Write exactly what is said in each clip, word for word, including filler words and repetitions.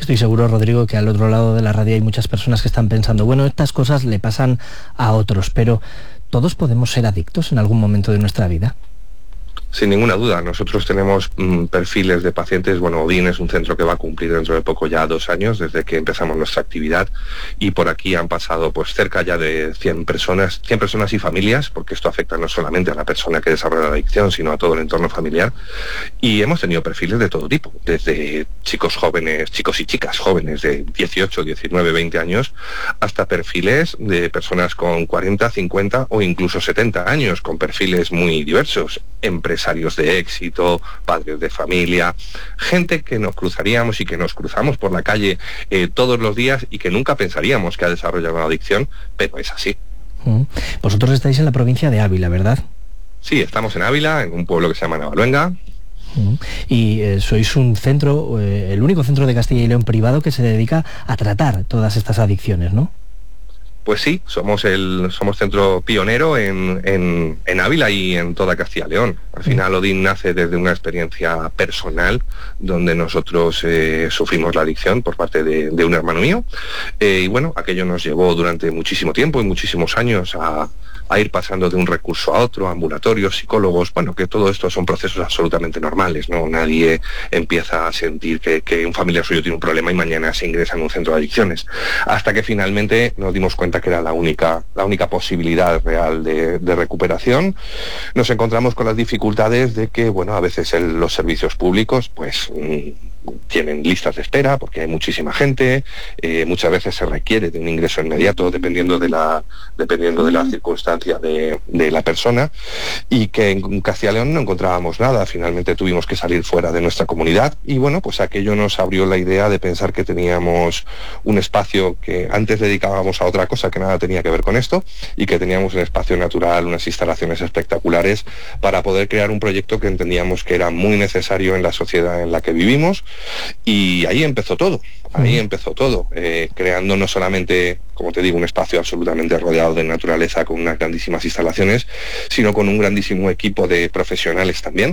estoy seguro, Rodrigo, que al otro lado de la radio hay muchas personas que están pensando, bueno, estas cosas le pasan a otros, pero ¿todos podemos ser adictos en algún momento de nuestra vida? Sin ninguna duda, nosotros tenemos mmm, perfiles de pacientes. Bueno, Odin es un centro que va a cumplir dentro de poco ya dos años desde que empezamos nuestra actividad, y por aquí han pasado pues cerca ya de cien personas, cien personas y familias, porque esto afecta no solamente a la persona que desarrolla la adicción, sino a todo el entorno familiar, y hemos tenido perfiles de todo tipo, desde chicos jóvenes, chicos y chicas jóvenes de dieciocho, diecinueve, veinte años, hasta perfiles de personas con cuarenta, cincuenta o incluso setenta años, con perfiles muy diversos, empresarios de éxito, padres de familia, gente que nos cruzaríamos y que nos cruzamos por la calle eh, todos los días y que nunca pensaríamos que ha desarrollado una adicción, pero es así. Mm. Vosotros estáis en la provincia de Ávila, ¿verdad? Sí, estamos en Ávila, en un pueblo que se llama Navaluenga. Mm. Y eh, sois un centro, eh, el único centro de Castilla y León privado que se dedica a tratar todas estas adicciones, ¿no? Pues sí, somos el somos centro pionero en, en, en Ávila y en toda Castilla y León. Al final Odin nace desde una experiencia personal donde nosotros eh, sufrimos la adicción por parte de, de un hermano mío. Eh, y bueno, aquello nos llevó durante muchísimo tiempo y muchísimos años a, a ir pasando de un recurso a otro, ambulatorios, psicólogos, bueno, que todo esto son procesos absolutamente normales, ¿no? Nadie empieza a sentir que, que un familiar suyo tiene un problema y mañana se ingresa en un centro de adicciones. Hasta que finalmente nos dimos cuenta que era la única, la única posibilidad real de, de recuperación. Nos encontramos con las dificultades de que, bueno, a veces el, los servicios públicos, pues, mmm, tienen listas de espera porque hay muchísima gente, eh, muchas veces se requiere de un ingreso inmediato dependiendo de la dependiendo de la circunstancia de, de la persona, y que en Castilla y León no encontrábamos nada. Finalmente tuvimos que salir fuera de nuestra comunidad y bueno, pues aquello nos abrió la idea de pensar que teníamos un espacio que antes dedicábamos a otra cosa que nada tenía que ver con esto, y que teníamos un espacio natural, unas instalaciones espectaculares para poder crear un proyecto que entendíamos que era muy necesario en la sociedad en la que vivimos. Y ahí empezó todo, ahí empezó todo, eh, creando no solamente, como te digo, un espacio absolutamente rodeado de naturaleza con unas grandísimas instalaciones, sino con un grandísimo equipo de profesionales también,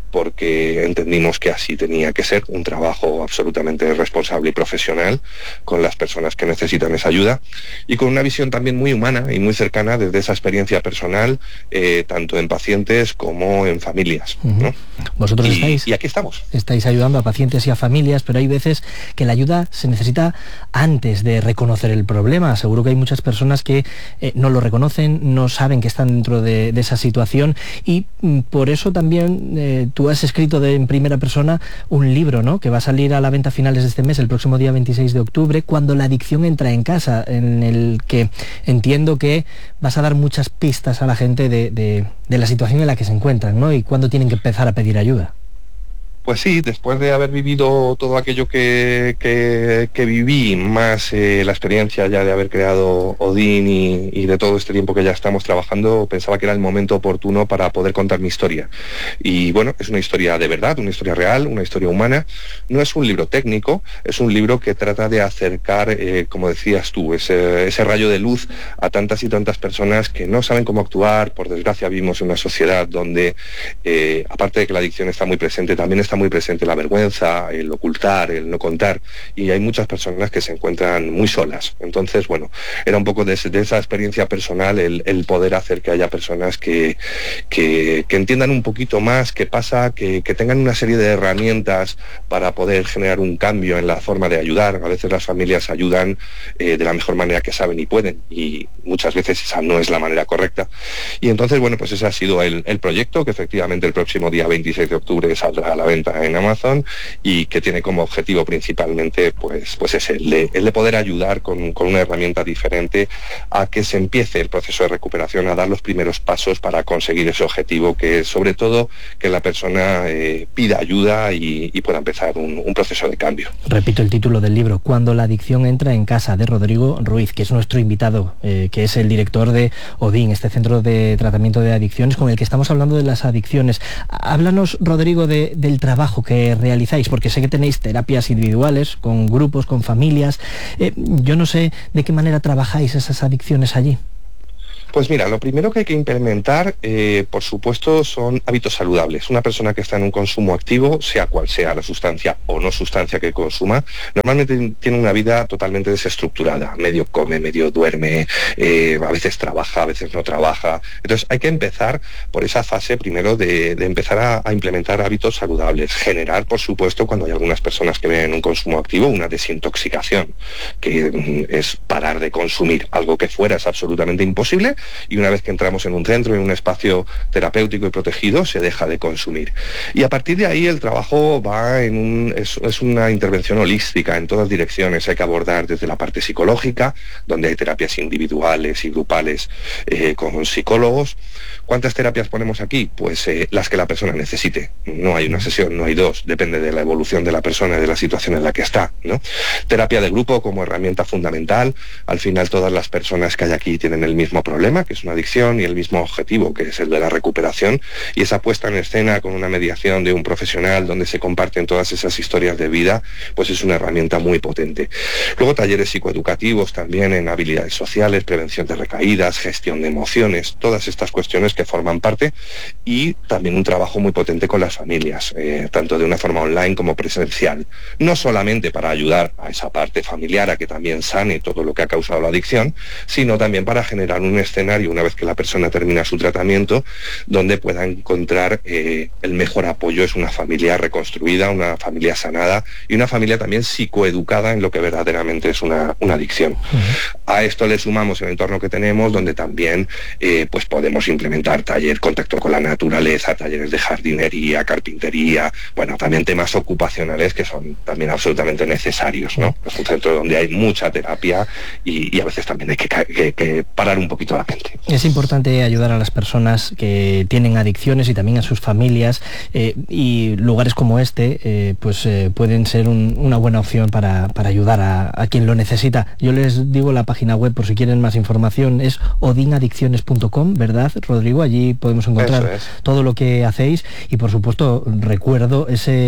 porque entendimos que así tenía que ser, un trabajo absolutamente responsable y profesional con las personas que necesitan esa ayuda, y con una visión también muy humana y muy cercana desde esa experiencia personal, eh, tanto en pacientes como en familias, ¿no? Uh-huh. Vosotros y, estáis, y aquí estamos. Estáis ayudando a pacientes y a familias, pero hay veces que la ayuda se necesita antes de reconocer el problema. Seguro que hay muchas personas que eh, no lo reconocen, no saben que están dentro de, de esa situación, y mm, por eso también eh, tú has escrito de, en primera persona un libro, ¿no?, que va a salir a la venta a finales de este mes, el próximo día veintiséis de octubre, Cuando la adicción entra en casa, en el que entiendo que vas a dar muchas pistas a la gente de, de, de la situación en la que se encuentran, ¿no?, y cuándo tienen que empezar a pedir ayuda. Pues sí, después de haber vivido todo aquello que, que, que viví, más eh, la experiencia ya de haber creado Odin y, y de todo este tiempo que ya estamos trabajando, pensaba que era el momento oportuno para poder contar mi historia. Y bueno, es una historia de verdad, una historia real, una historia humana. No es un libro técnico, es un libro que trata de acercar, eh, como decías tú, ese, ese rayo de luz a tantas y tantas personas que no saben cómo actuar. Por desgracia vivimos en una sociedad donde, eh, aparte de que la adicción está muy presente, también está muy presente la vergüenza, el ocultar, el no contar, y hay muchas personas que se encuentran muy solas. Entonces, bueno, era un poco de, de esa experiencia personal el, el poder hacer que haya personas que, que, que entiendan un poquito más qué pasa, que, que tengan una serie de herramientas para poder generar un cambio en la forma de ayudar. A veces las familias ayudan eh, de la mejor manera que saben y pueden, y muchas veces esa no es la manera correcta. Y entonces, bueno, pues ese ha sido el, el proyecto, que efectivamente el próximo día veintiséis de octubre saldrá a la venta en Amazon, y que tiene como objetivo principalmente pues, pues es el de, el de poder ayudar con, con una herramienta diferente a que se empiece el proceso de recuperación, a dar los primeros pasos para conseguir ese objetivo, que es sobre todo que la persona eh, pida ayuda y, y pueda empezar un, un proceso de cambio. Repito el título del libro, Cuando la adicción entra en casa, de Rodrigo Ruiz, que es nuestro invitado, eh, que es el director de Odin, este centro de tratamiento de adicciones con el que estamos hablando de las adicciones. Háblanos, Rodrigo, de, del trabajo que realizáis, porque sé que tenéis terapias individuales, con grupos, con familias. Eh, yo no sé de qué manera trabajáis esas adicciones allí. Pues mira, lo primero que hay que implementar, eh, por supuesto, son hábitos saludables. Una persona que está en un consumo activo, sea cual sea la sustancia o no sustancia que consuma, normalmente tiene una vida totalmente desestructurada. Medio come, medio duerme, eh, a veces trabaja, a veces no trabaja. Entonces hay que empezar por esa fase primero de, de empezar a, a implementar hábitos saludables. Generar, por supuesto, cuando hay algunas personas que ven un consumo activo, una desintoxicación, que mm, es parar de consumir. Algo que fuera es absolutamente imposible, y una vez que entramos en un centro, en un espacio terapéutico y protegido, se deja de consumir. Y a partir de ahí el trabajo va en un, es, es una intervención holística en todas direcciones. Hay que abordar desde la parte psicológica, donde hay terapias individuales y grupales eh, con psicólogos. ¿Cuántas terapias ponemos aquí? Pues eh, las que la persona necesite. No hay una sesión, no hay dos, depende de la evolución de la persona y de la situación en la que está, ¿no? Terapia de grupo como herramienta fundamental. Al final todas las personas que hay aquí tienen el mismo problema, que es una adicción, y el mismo objetivo, que es el de la recuperación, y esa puesta en escena con una mediación de un profesional donde se comparten todas esas historias de vida, pues es una herramienta muy potente. Luego talleres psicoeducativos también en habilidades sociales, prevención de recaídas, gestión de emociones, todas estas cuestiones que forman parte, y también un trabajo muy potente con las familias, eh, tanto de una forma online como presencial, no solamente para ayudar a esa parte familiar a que también sane todo lo que ha causado la adicción, sino también para generar un escenario, una vez que la persona termina su tratamiento, donde pueda encontrar eh, el mejor apoyo. Es una familia reconstruida, una familia sanada y una familia también psicoeducada en lo que verdaderamente es una, una adicción. Uh-huh. A esto le sumamos el entorno que tenemos, donde también eh, pues podemos implementar taller, contacto con la naturaleza, talleres de jardinería, carpintería, bueno, también temas ocupacionales que son también absolutamente necesarios, ¿no? Es un centro donde hay mucha terapia y, y a veces también hay que, que, que parar un poquito la mente. Es importante ayudar a las personas que tienen adicciones y también a sus familias, eh, y lugares como este eh, pues eh, pueden ser un, una buena opción para, para ayudar a, a quien lo necesita. Yo les digo la página web por si quieren más información, es odin adicciones punto com, ¿verdad, Rodrigo? Allí podemos encontrar es. todo lo que hacéis, y por supuesto recuerdo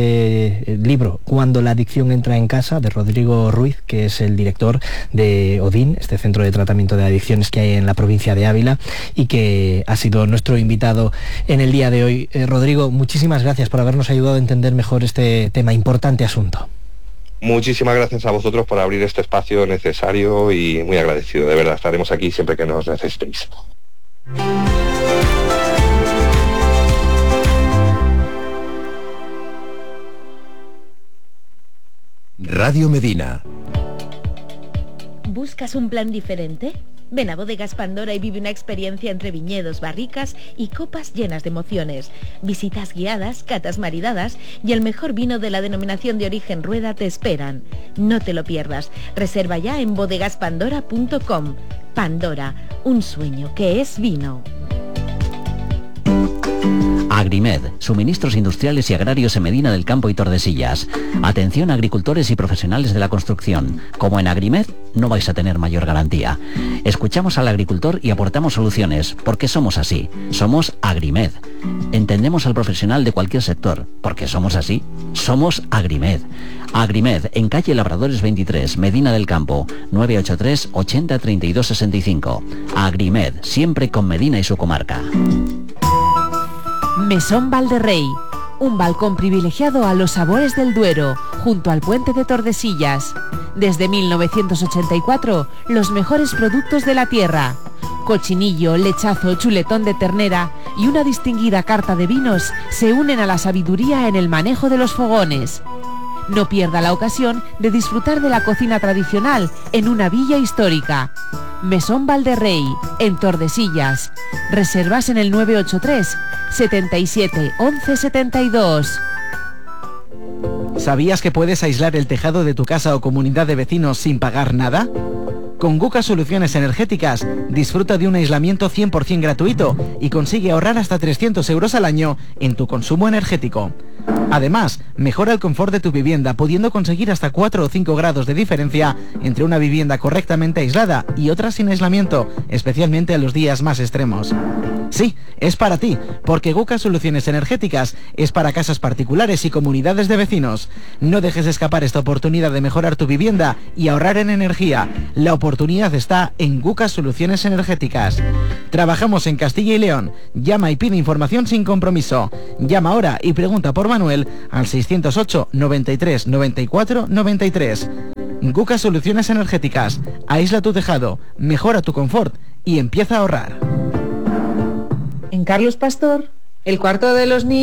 ese libro Cuando la adicción entra en casa, de Rodrigo Ruiz, que es el director de Odin, este centro de tratamiento de adicciones que hay en la provincia de Ávila, y que ha sido nuestro invitado en el día de hoy. Eh, Rodrigo, muchísimas gracias por habernos ayudado a entender mejor este tema, importante asunto. Muchísimas gracias a vosotros por abrir este espacio necesario, y muy agradecido, de verdad. Estaremos aquí siempre que nos necesitéis. Radio Medina. ¿Buscas un plan diferente? Ven a Bodegas Pandora y vive una experiencia entre viñedos, barricas y copas llenas de emociones. Visitas guiadas, catas maridadas y el mejor vino de la denominación de origen Rueda te esperan. No te lo pierdas. Reserva ya en bodegas pandora punto com. Pandora, un sueño que es vino. Agrimed, suministros industriales y agrarios en Medina del Campo y Tordesillas. Atención a agricultores y profesionales de la construcción. Como en Agrimed, no vais a tener mayor garantía. Escuchamos al agricultor y aportamos soluciones, porque somos así. Somos Agrimed. Entendemos al profesional de cualquier sector, porque somos así. Somos Agrimed. Agrimed, en calle Labradores veintitrés, Medina del Campo, nueve ocho tres, ochenta, treinta y dos, sesenta y cinco. Agrimed, siempre con Medina y su comarca. Mesón Valderrey, un balcón privilegiado a los sabores del Duero, junto al puente de Tordesillas. Desde mil novecientos ochenta y cuatro, los mejores productos de la tierra. Cochinillo, lechazo, chuletón de ternera y una distinguida carta de vinos se unen a la sabiduría en el manejo de los fogones. No pierda la ocasión de disfrutar de la cocina tradicional en una villa histórica. Mesón Valderrey, en Tordesillas. Reservas en el nueve ocho tres, setenta y siete, once, setenta y dos. ¿Sabías que puedes aislar el tejado de tu casa o comunidad de vecinos sin pagar nada? Con Guca Soluciones Energéticas disfruta de un aislamiento cien por ciento gratuito y consigue ahorrar hasta trescientos euros al año en tu consumo energético. Además, mejora el confort de tu vivienda, pudiendo conseguir hasta cuatro o cinco grados de diferencia entre una vivienda correctamente aislada y otra sin aislamiento, especialmente en los días más extremos. Sí, es para ti, porque Guca Soluciones Energéticas es para casas particulares y comunidades de vecinos. No dejes escapar esta oportunidad de mejorar tu vivienda y ahorrar en energía. La oportunidad está en Guca Soluciones Energéticas. Trabajamos en Castilla y León. Llama y pide información sin compromiso. Llama ahora y pregunta por Manuel al seiscientos ocho, noventa y tres, noventa y cuatro, noventa y tres. Guca Soluciones Energéticas. Aísla tu tejado, mejora tu confort y empieza a ahorrar. En Carlos Pastor, el cuarto de los niños.